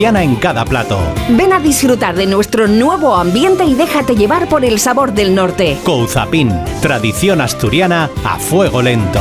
en cada plato. Ven a disfrutar de nuestro nuevo ambiente y déjate llevar por el sabor del norte. Couzapin, tradición asturiana a fuego lento.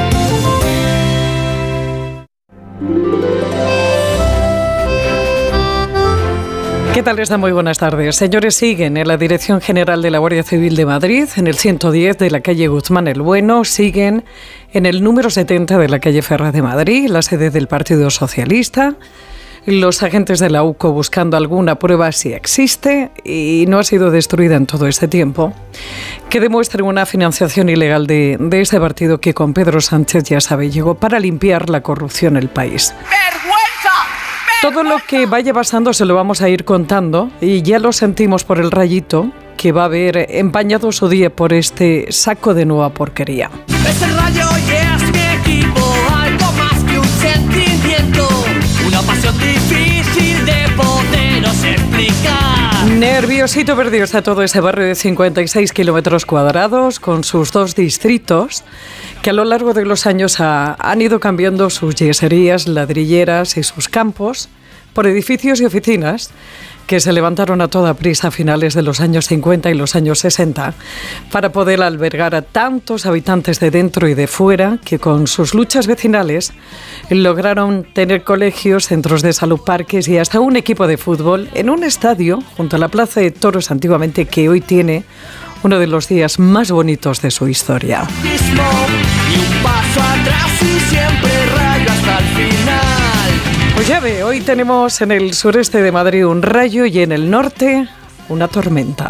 ¿Qué tal está? Muy buenas tardes. Señores, siguen en la Dirección General de la Guardia Civil de Madrid, en el 110 de la calle Guzmán el Bueno, siguen en el número 70 de la calle Ferraz de Madrid, la sede del Partido Socialista. Los agentes de la UCO buscando alguna prueba si existe y no ha sido destruida en todo este tiempo, que demuestre una financiación ilegal de ese partido que con Pedro Sánchez, ya sabe, llegó para limpiar la corrupción en el país. Todo lo que vaya pasando se lo vamos a ir contando y ya lo sentimos por el Rayito, que va a haber empañado su día por este saco de nueva porquería. Ese Rayo es mi equipo, algo más que un sentimiento, una pasión difícil de poderos explicar. Nerviosito perdido está todo ese barrio de 56 kilómetros cuadrados con sus 2 distritos que a lo largo de los años han ido cambiando sus yeserías, ladrilleras y sus campos por edificios y oficinas que se levantaron a toda prisa a finales de los años 50 y los años 60 para poder albergar a tantos habitantes de dentro y de fuera que con sus luchas vecinales lograron tener colegios, centros de salud, parques y hasta un equipo de fútbol en un estadio junto a la Plaza de Toros antiguamente, que hoy tiene uno de los días más bonitos de su historia. Y un paso atrás y siempre Rayo hasta el final. Pues ya ve, hoy tenemos en el sureste de Madrid un rayo y en el norte una tormenta.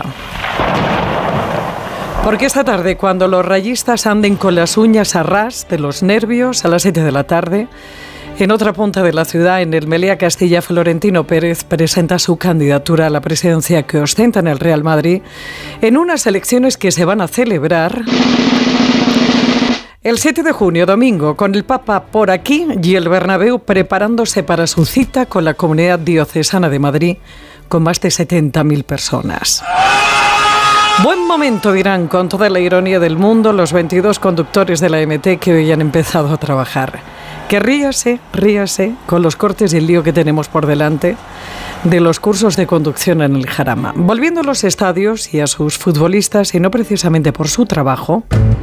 Porque esta tarde, cuando los rayistas anden con las uñas a ras de los nervios, a las 7 de la tarde, en otra punta de la ciudad, en el Meliá Castilla, Florentino Pérez presenta su candidatura a la presidencia que ostenta en el Real Madrid en unas elecciones que se van a celebrar el 7 de junio, domingo, con el Papa por aquí y el Bernabéu preparándose para su cita con la Comunidad Diocesana de Madrid, con más de 70.000 personas. Buen momento, dirán, con toda la ironía del mundo, los 22 conductores de la MT que hoy han empezado a trabajar. Que ríase con los cortes y el lío que tenemos por delante de los cursos de conducción en el Jarama. Volviendo a los estadios y a sus futbolistas, y no precisamente por su trabajo.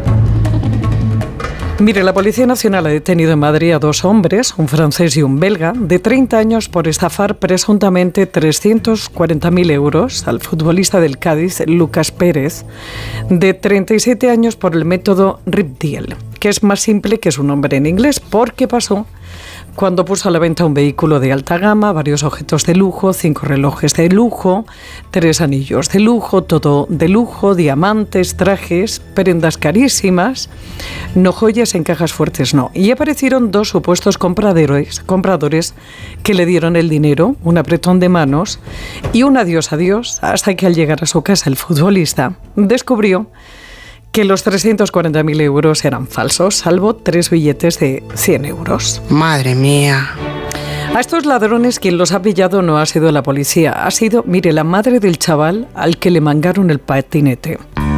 Mire, la Policía Nacional ha detenido en Madrid a 2 hombres, un francés y un belga, de 30 años por estafar presuntamente 340.000 euros al futbolista del Cádiz, Lucas Pérez, de 37 años por el método Rip Deal, que es más simple que su nombre en inglés, porque pasó cuando puso a la venta un vehículo de alta gama, varios objetos de lujo, 5 relojes de lujo, 3 anillos de lujo, todo de lujo, diamantes, trajes, prendas carísimas, no joyas en cajas fuertes, no. Y aparecieron 2 supuestos compradores que le dieron el dinero, un apretón de manos y un adiós, hasta que al llegar a su casa el futbolista descubrió que los 340.000 euros eran falsos, salvo 3 billetes de 100 euros. Madre mía. A estos ladrones quien los ha pillado no ha sido la policía, ha sido, mire, la madre del chaval al que le mangaron el patinete.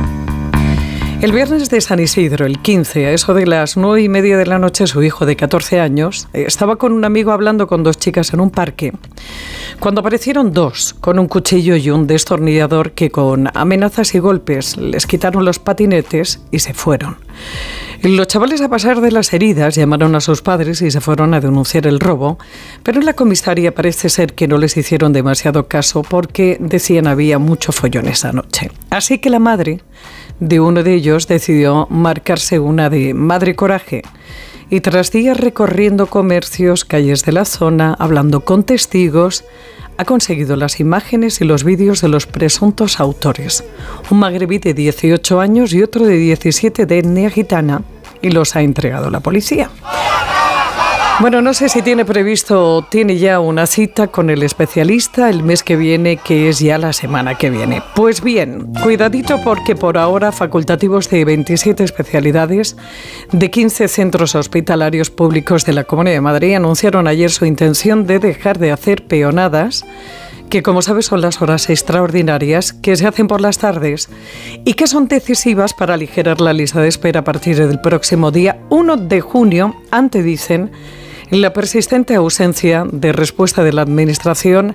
El viernes de San Isidro, el 15, a eso de las 9:30 de la noche, su hijo de 14 años estaba con un amigo hablando con 2 chicas en un parque, cuando aparecieron 2 con un cuchillo y un destornillador que con amenazas y golpes les quitaron los patinetes y se fueron. Los chavales, a pasar de las heridas, llamaron a sus padres y se fueron a denunciar el robo, pero en la comisaría parece ser que no les hicieron demasiado caso porque decían había mucho follón esa noche. Así que la madre de uno de ellos decidió marcarse una de Madre Coraje y tras días recorriendo comercios, calles de la zona, hablando con testigos, ha conseguido las imágenes y los vídeos de los presuntos autores, un magrebí de 18 años y otro de 17 de etnia gitana, y los ha entregado a la policía. Bueno, no sé si tiene previsto o tiene ya una cita con el especialista el mes que viene, que es ya la semana que viene. Pues bien, cuidadito porque por ahora facultativos de 27 especialidades de 15 centros hospitalarios públicos de la Comunidad de Madrid anunciaron ayer su intención de dejar de hacer peonadas, que como sabes son las horas extraordinarias que se hacen por las tardes y que son decisivas para aligerar la lista de espera a partir del próximo día 1 de junio, ante dicen La persistente ausencia de respuesta de la Administración